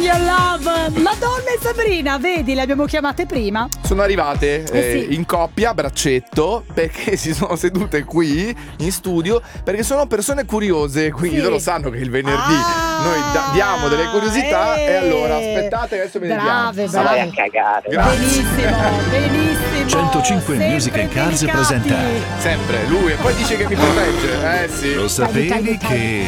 Your Love, Madonna e Sabrina, vedi, le abbiamo chiamate prima. Sono arrivate sì. in coppia, a braccetto, perché si sono sedute qui in studio, perché sono persone curiose, quindi sì. loro sanno che il venerdì noi diamo delle curiosità e allora aspettate, adesso ve ne diamo. Brave. Vai a cagare. Benissimo. 105 Music and Cars presenta Sempre lui, e poi dice che mi protegge. Sì. Lo sapevi che...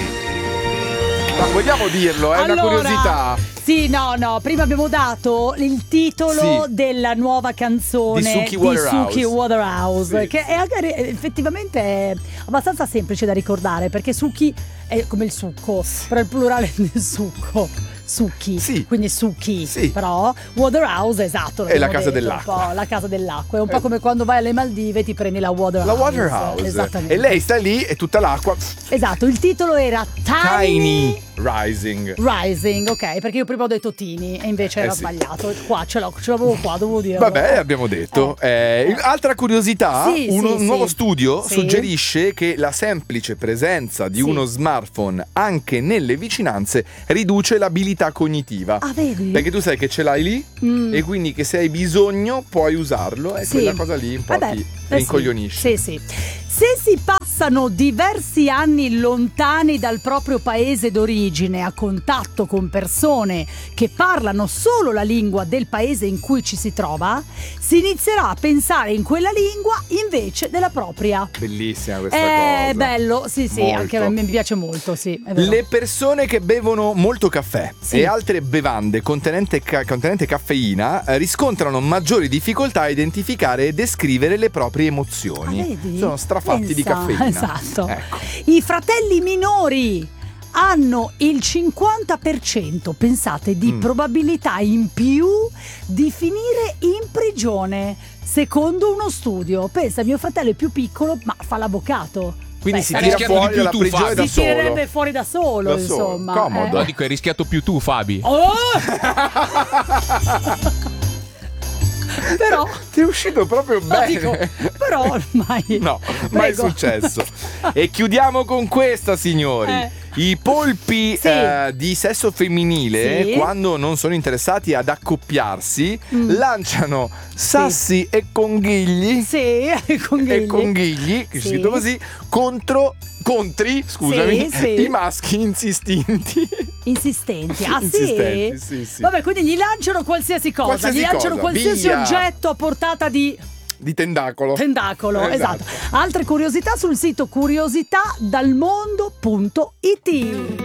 Ma vogliamo dirlo, è una curiosità. Sì, no, prima abbiamo dato il titolo della nuova canzone di Suki Waterhouse, sì. che è effettivamente è abbastanza semplice da ricordare, perché Suki è come il succo, però il plurale del succo. Suki, sì. Quindi Suki, sì. Però Waterhouse, esatto, è la casa dell'acqua. la casa dell'acqua, è un po' come quando vai alle Maldive e ti prendi la Waterhouse. La Waterhouse. Esattamente. E lei sta lì e tutta l'acqua. Esatto, il titolo era Tiny Rising, ok, perché io prima ho detto Tini e invece era sì. sbagliato. Qua ce l'avevo qua, dovevo dire. Vabbè, abbiamo detto. Altra curiosità, un nuovo studio suggerisce che la semplice presenza di uno smartphone anche nelle vicinanze riduce l'abilità cognitiva. Ah, vedi? Perché tu sai che ce l'hai lì e quindi che se hai bisogno puoi usarlo e quella cosa lì un po' ti rincoglionisce. Sì. Se si passano diversi anni lontani dal proprio paese d'origine a contatto con persone che parlano solo la lingua del paese in cui ci si trova, si inizierà a pensare in quella lingua invece della propria. Bellissima questa cosa. È bello, sì, Molto. anche a me mi piace molto, sì. È vero. Le persone che bevono molto caffè e altre bevande contenente caffeina riscontrano maggiori difficoltà a identificare e descrivere le proprie emozioni. Vedi? Sono strafatti di caffeina. Esatto. Ecco. I fratelli minori hanno il 50%, pensate, di probabilità in più di finire in prigione, secondo uno studio. Pensa, mio fratello è più piccolo, ma fa l'avvocato. Quindi si tira fuori dalla prigione da si solo. tirerebbe fuori da solo, insomma. Comodo. No, dico, hai rischiato più tu, Fabi. Oh! Però ti è uscito proprio bene. Dico, però ormai no, mai successo. E chiudiamo con questa, signori. I polpi di sesso femminile, quando non sono interessati ad accoppiarsi, lanciano sassi e conghigli. E conghigli, che scritto così, contri i maschi insistenti. Ah, sì? Sì. Vabbè, quindi gli lanciano qualsiasi cosa, gli lanciano qualsiasi oggetto a portata di tendacolo. Esatto. Altre curiosità sul sito curiositadalmondo.it.